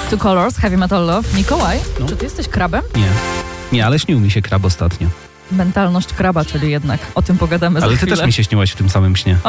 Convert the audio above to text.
Two Colors, Heavy Metal Love. Mikołaj, czy ty jesteś krabem? Nie, ale śnił mi się krab ostatnio. Mentalność kraba, czyli jednak o tym pogadamy za chwilę. Ale ty też mi się śniłaś w tym samym śnie.